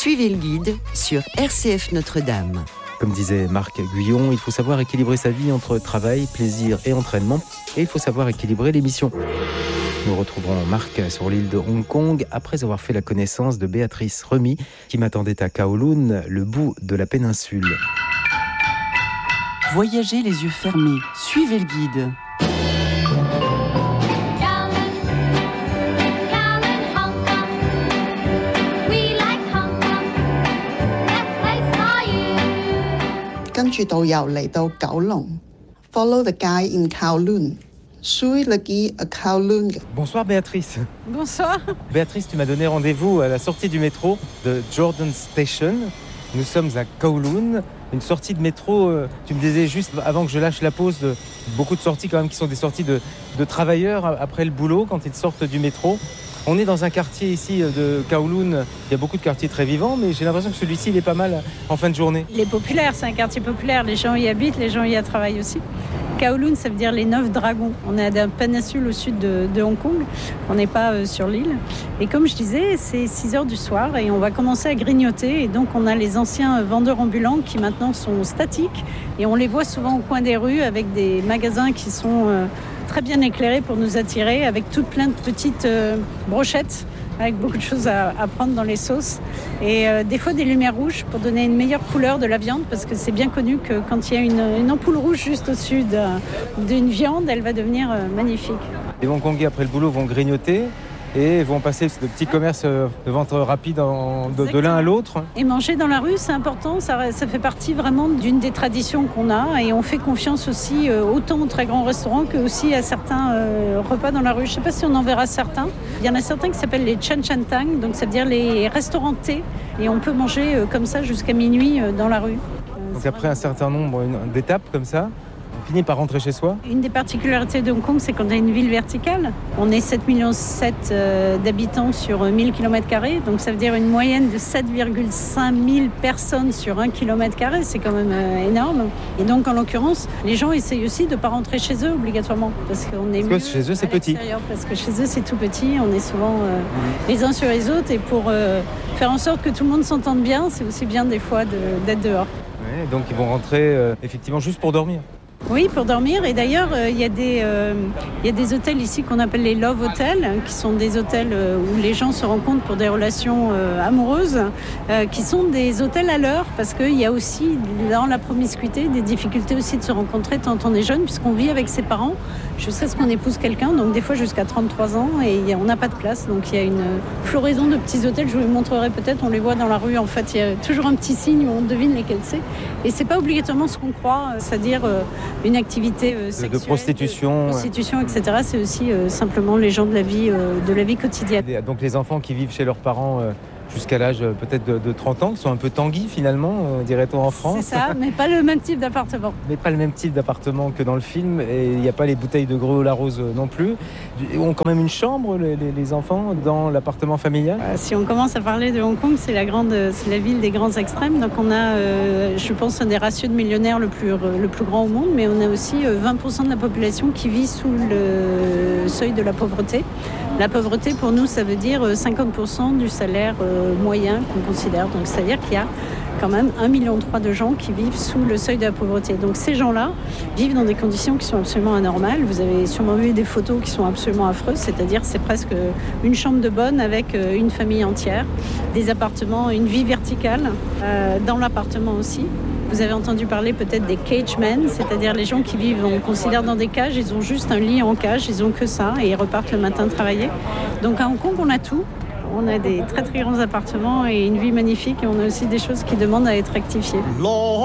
Suivez le guide sur RCF Notre-Dame. Comme disait Marc Guyon, il faut savoir équilibrer sa vie entre travail, plaisir et entraînement. Et il faut savoir équilibrer les missions. Nous retrouverons Marc sur l'île de Hong Kong après avoir fait la connaissance de Béatrice Remy qui m'attendait à Kowloon, le bout de la péninsule. Voyagez les yeux fermés, suivez le guide. Follow the guide in Kowloon. Suis le guide à Kowloon. Bonsoir Béatrice. Bonsoir. Béatrice, tu m'as donné rendez-vous à la sortie du métro de Jordan Station. Nous sommes à Kowloon, une sortie de métro, tu me disais juste avant que je lâche la pause, beaucoup de sorties quand même qui sont des sorties de travailleurs après le boulot quand ils sortent du métro. On est dans un quartier ici de Kowloon, il y a beaucoup de quartiers très vivants, mais j'ai l'impression que celui-ci il est pas mal en fin de journée. Il est populaire, c'est un quartier populaire, les gens y habitent, les gens y travaillent aussi. Kowloon, ça veut dire les 9 dragons. On est à la péninsule au sud de Hong Kong, on n'est pas sur l'île. Et comme je disais, c'est 6h du soir et on va commencer à grignoter. Et donc on a les anciens vendeurs ambulants qui maintenant sont statiques et on les voit souvent au coin des rues avec des magasins qui sont très bien éclairés pour nous attirer, avec toutes plein de petites brochettes, avec beaucoup de choses à prendre dans les sauces. Et des fois des lumières rouges pour donner une meilleure couleur de la viande, parce que c'est bien connu que quand il y a une ampoule rouge juste au-dessus d'une viande, elle va devenir magnifique. Les Hongkongais après le boulot vont grignoter et vont passer de petits commerces de vente rapide de l'un à l'autre. Et manger dans la rue, c'est important, ça fait partie vraiment d'une des traditions qu'on a et on fait confiance aussi autant aux très grands restaurants que aussi à certains repas dans la rue. Je ne sais pas si on en verra certains. Il y en a certains qui s'appellent les Chan Chan Tang, donc ça veut dire les restaurants thé, et on peut manger comme ça jusqu'à minuit dans la rue. Donc après un certain nombre d'étapes comme ça, on finit par rentrer chez soi. Une des particularités de Hong Kong, c'est qu'on a une ville verticale. On est 7,7 millions d'habitants sur 1000 km², donc ça veut dire une moyenne de 7,5 000 personnes sur 1 km². C'est quand même énorme. Et donc, en l'occurrence, les gens essayent aussi de ne pas rentrer chez eux obligatoirement. Parce que chez eux, c'est petit. Parce que chez eux, c'est tout petit. On est souvent les uns sur les autres. Et pour faire en sorte que tout le monde s'entende bien, c'est aussi bien des fois d'être dehors. Ouais, donc, ils vont rentrer effectivement juste pour dormir. Oui, pour dormir. Et d'ailleurs, il y a des hôtels ici qu'on appelle les Love Hotels, qui sont des hôtels où les gens se rencontrent pour des relations amoureuses, qui sont des hôtels à l'heure, parce qu'il y a aussi, dans la promiscuité, des difficultés aussi de se rencontrer quand on est jeune, puisqu'on vit avec ses parents jusqu'à ce qu'on épouse quelqu'un, donc des fois jusqu'à 33 ans, et on n'a pas de place. Donc il y a une floraison de petits hôtels, je vous les montrerai peut-être, on les voit dans la rue, en fait, il y a toujours un petit signe où on devine lesquels c'est. Et c'est pas obligatoirement ce qu'on croit, c'est-à-dire une activité sexuelle, de prostitution, etc. C'est aussi simplement les gens de la vie quotidienne. Donc les enfants qui vivent chez leurs parents jusqu'à l'âge peut-être de 30 ans, qui sont un peu tanguis finalement, dirait-on en France. C'est ça, mais pas le même type d'appartement. Mais pas le même type d'appartement que dans le film, et il n'y a pas les bouteilles de Greux la Rose non plus. Ils ont quand même une chambre, les enfants, dans l'appartement familial. Si on commence à parler de Hong Kong, c'est la ville des grands extrêmes. Donc on a, je pense, un des ratios de millionnaires le plus grand au monde, mais on a aussi 20% de la population qui vit sous le seuil de la pauvreté. La pauvreté, pour nous, ça veut dire 50% du salaire moyen qu'on considère. Donc, c'est-à-dire qu'il y a quand même 1,3 million de gens qui vivent sous le seuil de la pauvreté. Donc, ces gens-là vivent dans des conditions qui sont absolument anormales. Vous avez sûrement vu des photos qui sont absolument affreuses, c'est-à-dire c'est presque une chambre de bonne avec une famille entière, des appartements, une vie verticale dans l'appartement aussi. Vous avez entendu parler peut-être des cage men, c'est-à-dire les gens qui vivent, on considère dans des cages, ils ont juste un lit en cage, ils ont que ça et ils repartent le matin travailler. Donc à Hong Kong, on a tout. On a des très très grands appartements et une vie magnifique, et on a aussi des choses qui demandent à être rectifiées.